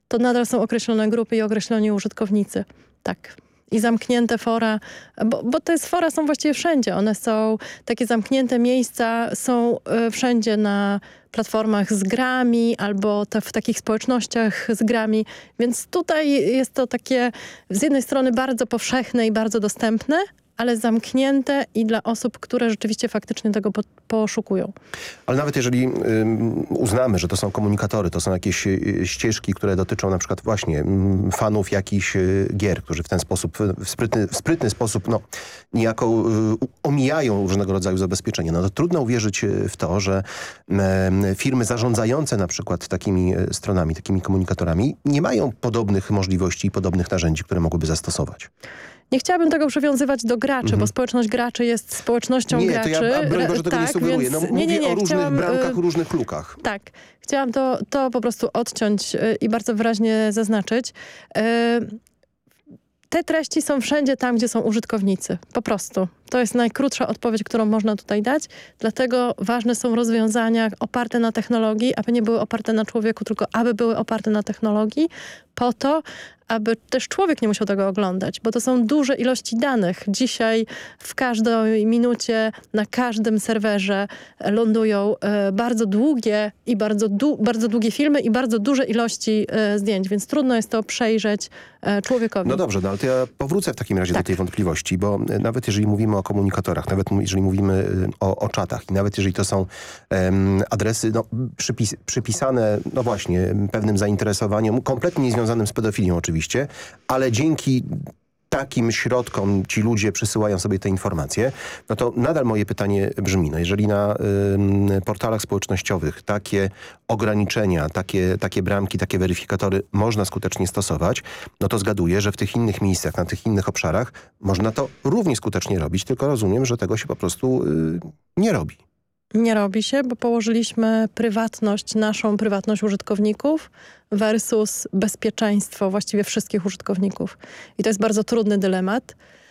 to nadal są określone grupy i określoni użytkownicy. Tak. I zamknięte fora, bo te fora są właściwie wszędzie. One są, takie zamknięte miejsca są wszędzie na platformach z grami albo w takich społecznościach z grami. Więc tutaj jest to takie z jednej strony bardzo powszechne i bardzo dostępne, ale zamknięte i dla osób, które rzeczywiście faktycznie tego poszukują. Ale nawet jeżeli uznamy, że to są komunikatory, to są jakieś ścieżki, które dotyczą na przykład właśnie fanów jakichś gier, którzy w ten sposób, w sprytny sposób niejako omijają różnego rodzaju zabezpieczenia. No to trudno uwierzyć w to, że firmy zarządzające na przykład takimi stronami, takimi komunikatorami nie mają podobnych możliwości i podobnych narzędzi, które mogłyby zastosować. Nie chciałabym tego przywiązywać do graczy, bo społeczność graczy jest społecznością graczy. Nie, to ja broń Boże tego nie sugeruję. Więc, mówię o różnych bramkach, o różnych lukach. Tak. Chciałam to po prostu odciąć i bardzo wyraźnie zaznaczyć. Te treści są wszędzie tam, gdzie są użytkownicy. Po prostu. To jest najkrótsza odpowiedź, którą można tutaj dać. Dlatego ważne są rozwiązania oparte na technologii, aby nie były oparte na człowieku, tylko aby były oparte na technologii, po to, aby też człowiek nie musiał tego oglądać, bo to są duże ilości danych. Dzisiaj w każdej minucie, na każdym serwerze lądują bardzo długie i bardzo długie filmy i bardzo duże ilości zdjęć, więc trudno jest to przejrzeć człowiekowi. No dobrze, ale to ja powrócę w takim razie do tej wątpliwości, bo nawet jeżeli mówimy o komunikatorach, nawet jeżeli mówimy o czatach i nawet jeżeli to są adresy przypisane, no właśnie, pewnym zainteresowaniom, kompletnie niezwiązanym z pedofilią oczywiście, ale dzięki takim środkom ci ludzie przysyłają sobie te informacje, no to nadal moje pytanie brzmi, no jeżeli na portalach społecznościowych takie ograniczenia, takie bramki, takie weryfikatory można skutecznie stosować, no to zgaduję, że w tych innych miejscach, na tych innych obszarach można to równie skutecznie robić, tylko rozumiem, że tego się po prostu nie robi. Nie robi się, bo położyliśmy naszą prywatność użytkowników versus bezpieczeństwo właściwie wszystkich użytkowników. I to jest bardzo trudny dylemat.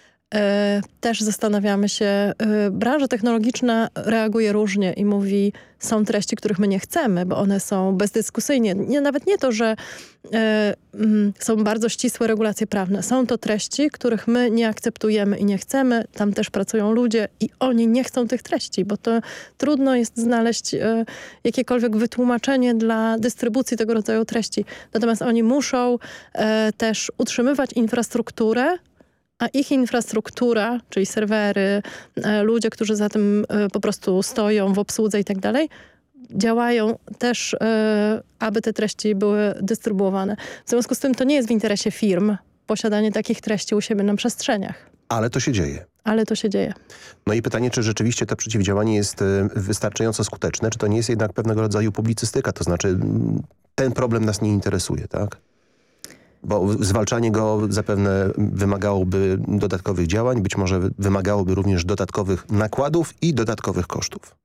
Też zastanawiamy się, branża technologiczna reaguje różnie i mówi, są treści, których my nie chcemy, bo one są bezdyskusyjnie. Nawet nie to, że są bardzo ścisłe regulacje prawne. Są to treści, których my nie akceptujemy i nie chcemy. Tam też pracują ludzie i oni nie chcą tych treści, bo to trudno jest znaleźć jakiekolwiek wytłumaczenie dla dystrybucji tego rodzaju treści. Natomiast oni muszą też utrzymywać infrastrukturę, a ich infrastruktura, czyli serwery, ludzie, którzy za tym po prostu stoją w obsłudze i tak dalej, działają też, aby te treści były dystrybuowane. W związku z tym to nie jest w interesie firm posiadanie takich treści u siebie na przestrzeniach. Ale to się dzieje. Ale to się dzieje. No i pytanie, czy rzeczywiście to przeciwdziałanie jest wystarczająco skuteczne, czy to nie jest jednak pewnego rodzaju publicystyka, to znaczy ten problem nas nie interesuje, tak? Bo zwalczanie go zapewne wymagałoby dodatkowych działań, być może wymagałoby również dodatkowych nakładów i dodatkowych kosztów.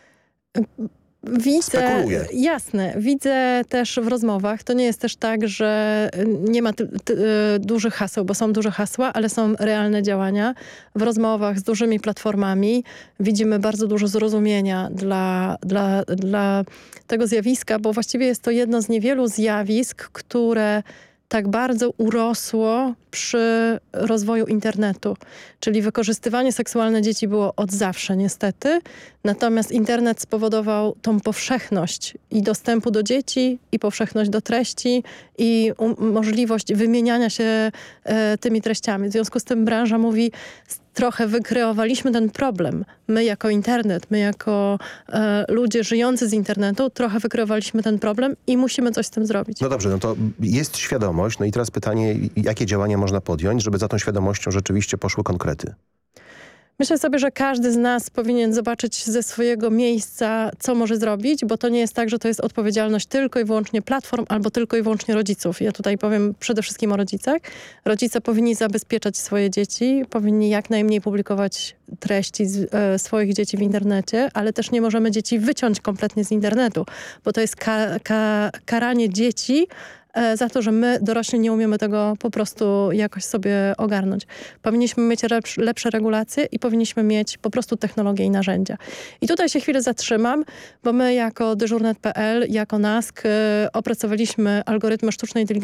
Spekuluję. Jasne. Widzę też w rozmowach, to nie jest też tak, że nie ma dużych haseł, bo są duże hasła, ale są realne działania. W rozmowach z dużymi platformami widzimy bardzo dużo zrozumienia dla tego zjawiska, bo właściwie jest to jedno z niewielu zjawisk, które tak bardzo urosło przy rozwoju internetu. Czyli wykorzystywanie seksualne dzieci było od zawsze niestety, natomiast internet spowodował tą powszechność i dostępu do dzieci, i powszechność do treści, i możliwość wymieniania się tymi treściami. W związku z tym branża mówi, trochę wykreowaliśmy ten problem. My jako internet, my jako ludzie żyjący z internetu, trochę wykreowaliśmy ten problem i musimy coś z tym zrobić. No dobrze, no to jest świadomość. No i teraz pytanie, jakie działania można podjąć, żeby za tą świadomością rzeczywiście poszły konkrety? Myślę sobie, że każdy z nas powinien zobaczyć ze swojego miejsca, co może zrobić, bo to nie jest tak, że to jest odpowiedzialność tylko i wyłącznie platform albo tylko i wyłącznie rodziców. Ja tutaj powiem przede wszystkim o rodzicach. Rodzice powinni zabezpieczać swoje dzieci, powinni jak najmniej publikować treści swoich dzieci w internecie, ale też nie możemy dzieci wyciąć kompletnie z internetu, bo to jest karanie dzieci za to, że my dorośli nie umiemy tego po prostu jakoś sobie ogarnąć. Powinniśmy mieć lepsze regulacje i powinniśmy mieć po prostu technologię i narzędzia. I tutaj się chwilę zatrzymam, bo my jako Dyżurnet.pl, jako NASK opracowaliśmy algorytmy sztucznej inteligencji